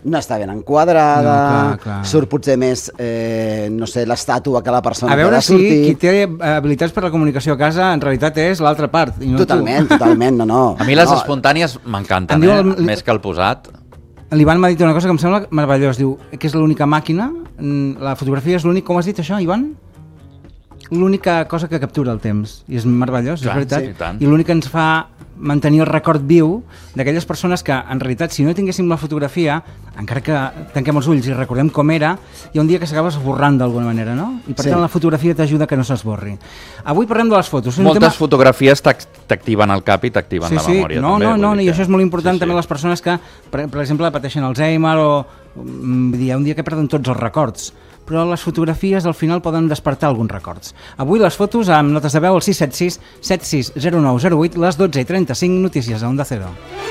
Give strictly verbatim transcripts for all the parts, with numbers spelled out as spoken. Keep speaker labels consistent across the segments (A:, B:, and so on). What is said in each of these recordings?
A: no està ben enquadrada, no, clar, clar. Surt potser més, eh, no sé, l'estàtua que la persona que ha de sortir. A veure
B: si qui té habilitats per la comunicació a casa en realitat és l'altra part. I no
A: totalment,
B: tu.
A: totalment, no, no.
C: A mi les
A: no.
C: espontànies m'encanten, eh? El... més que el posat.
B: L'Ivan m'ha dit una cosa que em sembla meravellós. Diu que és l'única màquina, la fotografia és l'únic... Com has dit això, Ivan? L'única cosa que captura el temps. I és meravellós, clar, és veritat. Sí, i l'únic que ens fa mantenir el record viu d'aquelles persones que, en realitat, si no tinguéssim la fotografia, encara que tanquem els ulls i recordem com era, hi ha un dia que s'acaba esborrant d'alguna manera, no? I per sí. tant la fotografia t'ajuda que no s'esborri. Avui parlem de les fotos.
C: Moltes tema... fotografies t'activen el cap i t'activen
B: sí,
C: la
B: sí.
C: memòria.
B: No,
C: també,
B: no, no, no, i
C: que...
B: això és molt important
C: sí,
B: també
C: sí.
B: les persones que, per, per exemple, pateixen Alzheimer o... Vull dir, hi ha un dia que perden tots els records, però les fotografies al final poden despertar alguns records. Avui les fotos amb notes de veu al sis set sis set sis zero nou zero vuit, les dotze i trenta-cinc, notícies a Onda Cero.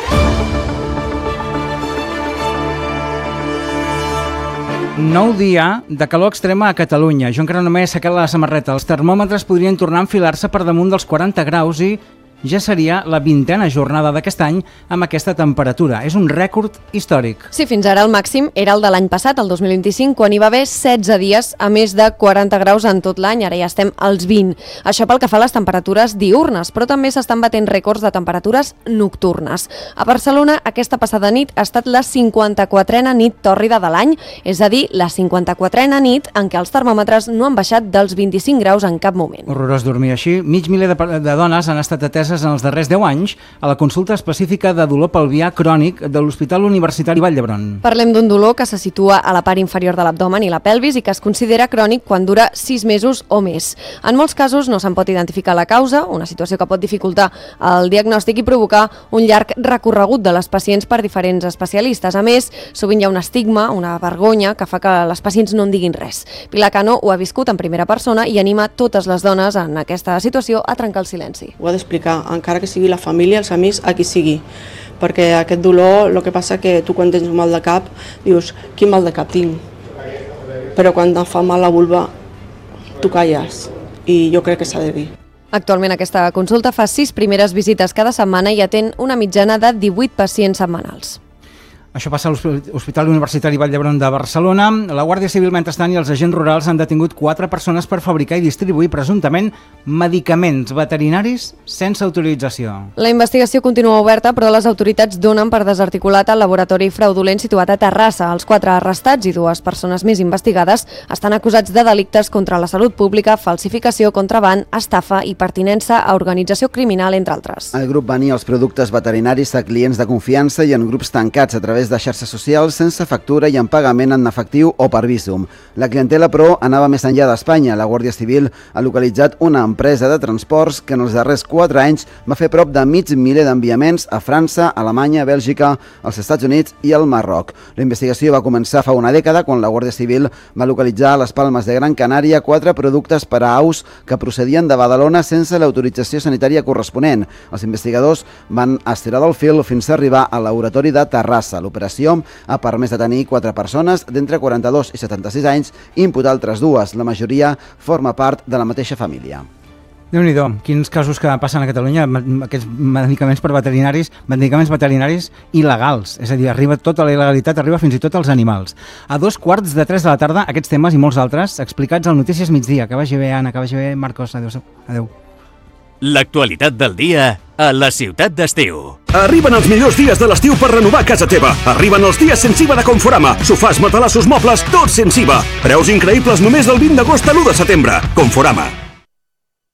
B: Nou dia de calor extrema a Catalunya. Jo encara no m'he assecat la samarreta. Els termòmetres podrien tornar a enfilar-se per damunt dels quaranta graus i ja seria la vintena jornada d'aquest any amb aquesta temperatura. És un rècord històric.
D: Sí, fins ara el màxim era el de l'any passat, el dos mil vint-i-cinc, quan hi va haver setze dies a més de quaranta graus en tot l'any. Ara ja estem als vint. Això pel que fa a les temperatures diürnes, però també s'estan batent rècords de temperatures nocturnes. A Barcelona, aquesta passada nit ha estat la cinquanta-quatrena nit tòrrida de l'any, és a dir, la cinquanta-quatrena nit en què els termòmetres no han baixat dels vint-i-cinc graus en cap moment.
B: Horrorós dormir així. Mig miler de, de dones han estat ateses en els darrers deu anys a la consulta específica de dolor pelvià crònic de l'Hospital Universitari Vall d'Hebron.
D: Parlem d'un dolor que se situa a la part inferior de l'abdomen i la pelvis i que es considera crònic quan dura sis mesos o més. En molts casos no se'n pot identificar la causa, una situació que pot dificultar el diagnòstic i provocar un llarg recorregut de les pacients per diferents especialistes. A més, sovint hi ha un estigma, una vergonya, que fa que les pacients no en diguin res. Pilar Cano ho ha viscut en primera persona i anima totes les dones en aquesta situació a trencar el silenci.
E: Ho ha d'explicar, encara que sigui la família, els amics, a qui sigui. Perquè aquest dolor, el que passa que tu quan tens un mal de cap, dius, quin mal de cap tinc? Però quan et fa mal la vulva, tu calles. I jo crec que s'ha de dir.
D: Actualment aquesta consulta fa sis primeres visites cada setmana i atén una mitjana de divuit pacients setmanals.
B: Això passa a l'Hospital Universitari Vall d'Hebron de Barcelona. La Guàrdia Civil, mentrestant, i els agents rurals han detingut quatre persones per fabricar i distribuir presumptament medicaments veterinaris sense autorització.
D: La investigació continua oberta, però les autoritats donen per desarticulat el laboratori fraudulent situat a Terrassa. Els quatre arrestats i dues persones més investigades estan acusats de delictes contra la salut pública, falsificació, contraban, estafa i pertinença a organització criminal, entre altres.
A: El grup venia els productes veterinaris a clients de confiança i en grups tancats a través de xarxes socials sense factura i en pagament en efectiu o per Bizum. La clientela, però, anava més enllà d'Espanya. La Guàrdia Civil ha localitzat una empresa de transports que en els darrers quatre anys va fer prop de mig miler d'enviaments a França, Alemanya, Bèlgica, els Estats Units i el Marroc. La investigació va començar fa una dècada quan la Guàrdia Civil va localitzar a les Palmes de Gran Canària quatre productes per a aus que procedien de Badalona sense l'autorització sanitària corresponent. Els investigadors van estirar del fil fins a arribar al laboratori de Terrassa. L'operació ha permès detenir quatre persones d'entre quaranta-dos i setanta-sis anys i imputar altres dues. La majoria forma part de la mateixa família.
B: Déu-n'hi-do, quins casos que passen a Catalunya, aquests medicaments per veterinaris, medicaments veterinaris il·legals, és a dir, arriba tota la il·legalitat, arriba fins i tot als animals. A dos quarts de tres de la tarda, aquests temes i molts altres explicats al Notícies Migdia. Que vagi bé, Anna, que vagi bé, Marcos, adéu. Adéu.
F: L'actualitat del dia a la ciutat d'estiu.
G: Arriben els millors dies de l'estiu per renovar casa teva. Arriben els dies sense I V A de Conforama. Sofàs, matalassos, mobles, tots sense I V A. Preus increïbles només del vint d'agost a l'u de setembre. Conforama.